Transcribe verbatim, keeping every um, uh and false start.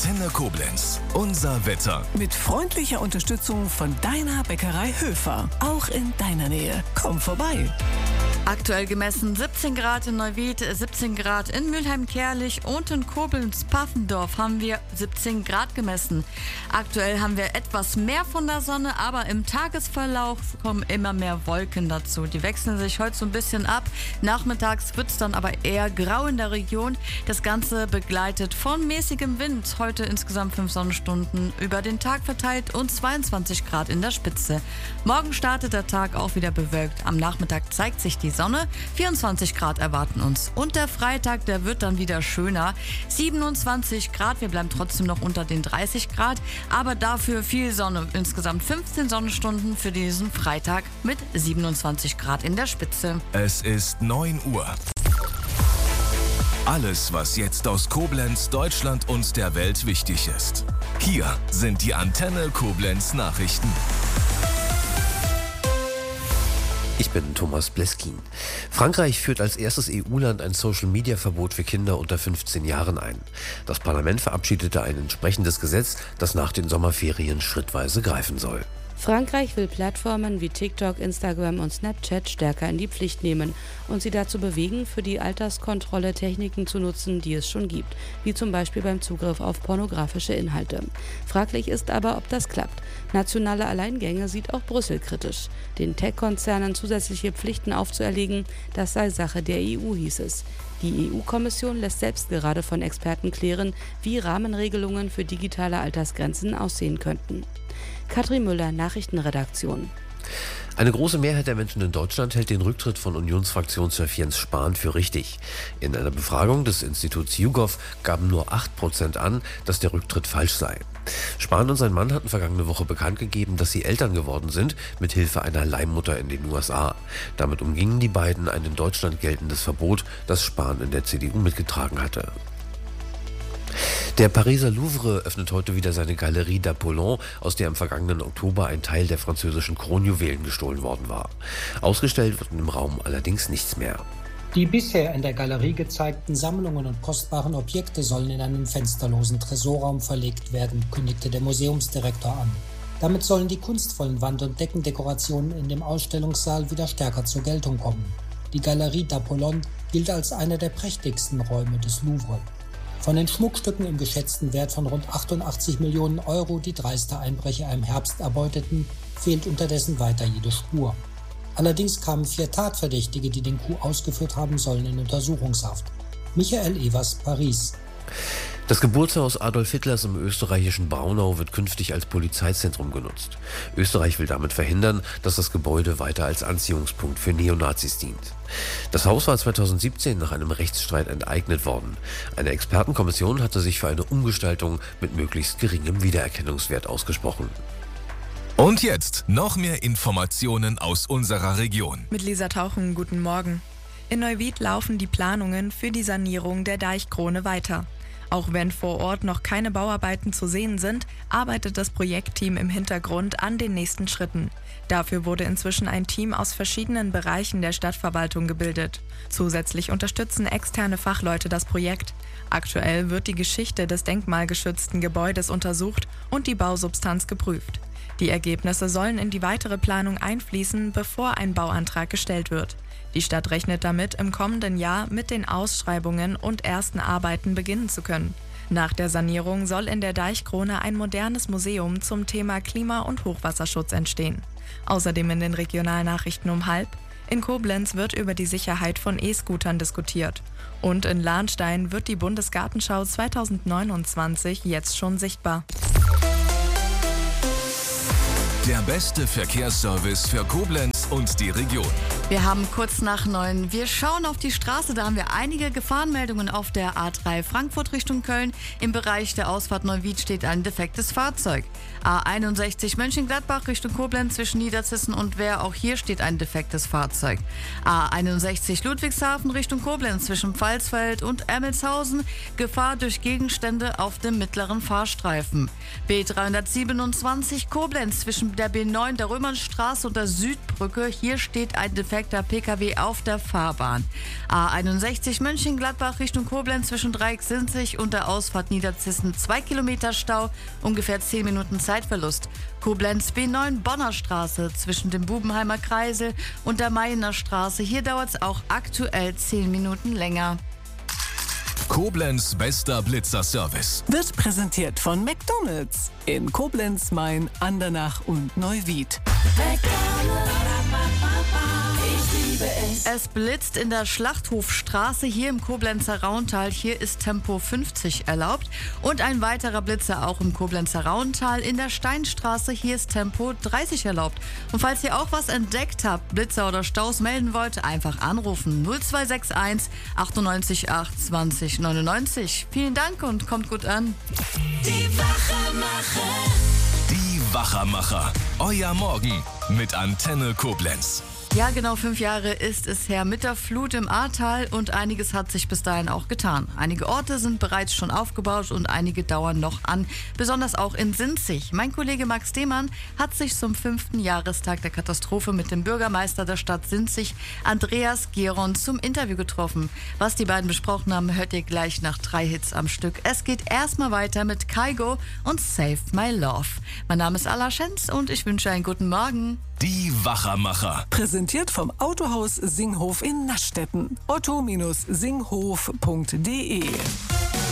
Antenne Koblenz. Unser Wetter. Mit freundlicher Unterstützung von deiner Bäckerei Höfer. Auch in deiner Nähe. Komm vorbei. Aktuell gemessen siebzehn Grad in Neuwied, siebzehn Grad in Mülheim-Kärlich und in Koblenz-Paffendorf haben wir siebzehn Grad gemessen. Aktuell haben wir etwas mehr von der Sonne, aber im Tagesverlauf kommen immer mehr Wolken dazu. Die wechseln sich heute so ein bisschen ab. Nachmittags wird es dann aber eher grau in der Region. Das Ganze begleitet von mäßigem Wind. Heute insgesamt fünf Sonnenstunden über den Tag verteilt und zweiundzwanzig Grad in der Spitze. Morgen startet der Tag auch wieder bewölkt. Am Nachmittag zeigt sich die Sonne. vierundzwanzig Grad erwarten uns. Und der Freitag, der wird dann wieder schöner. siebenundzwanzig Grad, wir bleiben trotzdem noch unter den dreißig Grad, aber dafür viel Sonne. Insgesamt fünfzehn Sonnenstunden für diesen Freitag mit siebenundzwanzig Grad in der Spitze. Es ist neun Uhr. Alles, was jetzt aus Koblenz, Deutschland und der Welt wichtig ist. Hier sind die Antenne Koblenz Nachrichten. Ich bin Thomas Bleskin. Frankreich führt als erstes E U-Land ein Social-Media-Verbot für Kinder unter fünfzehn Jahren ein. Das Parlament verabschiedete ein entsprechendes Gesetz, das nach den Sommerferien schrittweise greifen soll. Frankreich will Plattformen wie TikTok, Instagram und Snapchat stärker in die Pflicht nehmen und sie dazu bewegen, für die Alterskontrolle Techniken zu nutzen, die es schon gibt, wie zum Beispiel beim Zugriff auf pornografische Inhalte. Fraglich ist aber, ob das klappt. Nationale Alleingänge sieht auch Brüssel kritisch. Den Tech-Konzernen zusätzliche Pflichten aufzuerlegen, das sei Sache der E U, hieß es. Die E U-Kommission lässt selbst gerade von Experten klären, wie Rahmenregelungen für digitale Altersgrenzen aussehen könnten. Katrin Müller, Nachrichtenredaktion. Eine große Mehrheit der Menschen in Deutschland hält den Rücktritt von Unionsfraktionschef Jens Spahn für richtig. In einer Befragung des Instituts YouGov gaben nur acht Prozent an, dass der Rücktritt falsch sei. Spahn und sein Mann hatten vergangene Woche bekannt gegeben, dass sie Eltern geworden sind, mit Hilfe einer Leihmutter in den U S A. Damit umgingen die beiden ein in Deutschland geltendes Verbot, das Spahn in der C D U mitgetragen hatte. Der Pariser Louvre öffnet heute wieder seine Galerie d'Apollon, aus der im vergangenen Oktober ein Teil der französischen Kronjuwelen gestohlen worden war. Ausgestellt wird im Raum allerdings nichts mehr. Die bisher in der Galerie gezeigten Sammlungen und kostbaren Objekte sollen in einen fensterlosen Tresorraum verlegt werden, kündigte der Museumsdirektor an. Damit sollen die kunstvollen Wand- und Deckendekorationen in dem Ausstellungssaal wieder stärker zur Geltung kommen. Die Galerie d'Apollon gilt als einer der prächtigsten Räume des Louvre. Von den Schmuckstücken im geschätzten Wert von rund achtundachtzig Millionen Euro, die dreiste Einbrecher im Herbst erbeuteten, fehlt unterdessen weiter jede Spur. Allerdings kamen vier Tatverdächtige, die den Coup ausgeführt haben sollen, in Untersuchungshaft. Michael Evers, Paris. Das Geburtshaus Adolf Hitlers im österreichischen Braunau wird künftig als Polizeizentrum genutzt. Österreich will damit verhindern, dass das Gebäude weiter als Anziehungspunkt für Neonazis dient. Das Haus war zweitausendsiebzehn nach einem Rechtsstreit enteignet worden. Eine Expertenkommission hatte sich für eine Umgestaltung mit möglichst geringem Wiedererkennungswert ausgesprochen. Und jetzt noch mehr Informationen aus unserer Region. Mit Lisa Tauchen, guten Morgen. In Neuwied laufen die Planungen für die Sanierung der Deichkrone weiter. Auch wenn vor Ort noch keine Bauarbeiten zu sehen sind, arbeitet das Projektteam im Hintergrund an den nächsten Schritten. Dafür wurde inzwischen ein Team aus verschiedenen Bereichen der Stadtverwaltung gebildet. Zusätzlich unterstützen externe Fachleute das Projekt. Aktuell wird die Geschichte des denkmalgeschützten Gebäudes untersucht und die Bausubstanz geprüft. Die Ergebnisse sollen in die weitere Planung einfließen, bevor ein Bauantrag gestellt wird. Die Stadt rechnet damit, im kommenden Jahr mit den Ausschreibungen und ersten Arbeiten beginnen zu können. Nach der Sanierung soll in der Deichkrone ein modernes Museum zum Thema Klima- und Hochwasserschutz entstehen. Außerdem in den Regionalnachrichten um halb: In Koblenz wird über die Sicherheit von E-Scootern diskutiert. Und in Lahnstein wird die Bundesgartenschau zweitausendneunundzwanzig jetzt schon sichtbar. Der beste Verkehrsservice für Koblenz und die Region. Wir haben kurz nach neun. Wir schauen auf die Straße. Da haben wir einige Gefahrenmeldungen auf der A drei Frankfurt Richtung Köln. Im Bereich der Ausfahrt Neuwied steht ein defektes Fahrzeug. A einundsechzig Mönchengladbach Richtung Koblenz zwischen Niederzissen und Wehr. Auch hier steht ein defektes Fahrzeug. A einundsechzig Ludwigshafen Richtung Koblenz zwischen Pfalzfeld und Ermelshausen. Gefahr durch Gegenstände auf dem mittleren Fahrstreifen. B dreihundertsiebenundzwanzig Koblenz zwischen der B neun, der Römernstraße und der Südbrücke. Hier steht ein defektes defekter Pkw auf der Fahrbahn. A einundsechzig Mönchengladbach Richtung Koblenz zwischen Dreieck-Sinzig und der Ausfahrt Niederzissen zwei Kilometer Stau, ungefähr zehn Minuten Zeitverlust. Koblenz B neun Bonner Straße zwischen dem Bubenheimer Kreisel und der Mayener Straße. Hier dauert es auch aktuell zehn Minuten länger. Koblenz bester Blitzerservice. Wird präsentiert von McDonald's in Koblenz, Main, Andernach und Neuwied. Es blitzt in der Schlachthofstraße hier im Koblenzer Rauntal. Hier ist Tempo fünfzig erlaubt. Und ein weiterer Blitzer auch im Koblenzer Rauntal in der Steinstraße. Hier ist Tempo dreißig erlaubt. Und falls ihr auch was entdeckt habt, Blitzer oder Staus melden wollt, einfach anrufen. null zwei sechs eins achtundneunzig acht zwanzig neunundneunzig. Vielen Dank und kommt gut an. Die Wachermacher. Die Wachermacher. Euer Morgen mit Antenne Koblenz. Ja, genau fünf Jahre ist es her mit der Flut im Ahrtal und einiges hat sich bis dahin auch getan. Einige Orte sind bereits schon aufgebaut und einige dauern noch an, besonders auch in Sinzig. Mein Kollege Max Demann hat sich zum fünften Jahrestag der Katastrophe mit dem Bürgermeister der Stadt Sinzig, Andreas Geron, zum Interview getroffen. Was die beiden besprochen haben, hört ihr gleich nach drei Hits am Stück. Es geht erstmal weiter mit Kygo und Save My Love. Mein Name ist Ala Schenz und ich wünsche einen guten Morgen. Die Wachermacher. Präsentiert vom Autohaus Singhof in Naschstetten. otto Bindestrich singhof punkt de